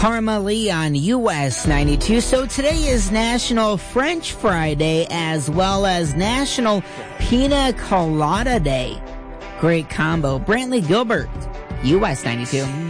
Parma Lee on US 92. So today is National French Fry Day as well as National Pina Colada Day. Great combo. Brantley Gilbert, US 92.